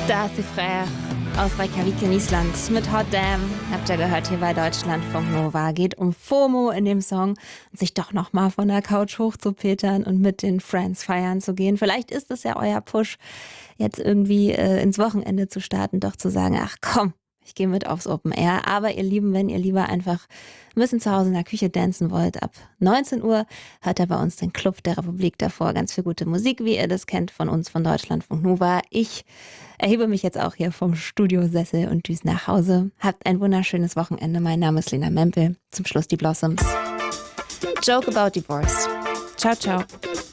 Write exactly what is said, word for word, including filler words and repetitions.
Darcy Frère aus Reykjavik in Island mit Hot Damn. Habt ihr gehört, hier bei Deutschlandfunk Nova. Geht um FOMO in dem Song und sich doch nochmal von der Couch hochzupetern und mit den Friends feiern zu gehen. Vielleicht ist es ja euer Push, jetzt irgendwie äh, ins Wochenende zu starten, doch zu sagen, ach komm, ich gehe mit aufs Open Air. Aber ihr Lieben, wenn ihr lieber einfach ein bisschen zu Hause in der Küche dancen wollt, ab neunzehn Uhr hört ihr bei uns den Club der Republik davor. Ganz viel gute Musik, wie ihr das kennt von uns, von Deutschlandfunk Nova. Ich erhebe mich jetzt auch hier vom Studiosessel und düse nach Hause. Habt ein wunderschönes Wochenende. Mein Name ist Lena Mempel. Zum Schluss die Blossoms. Joke about divorce. Ciao, ciao.